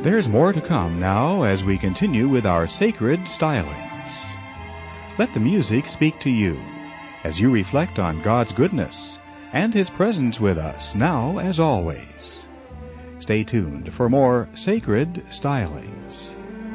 There's more to come now as we continue with our sacred stylings. Let the music speak to you as you reflect on God's goodness and His presence with us now as always. Stay tuned for more sacred stylings.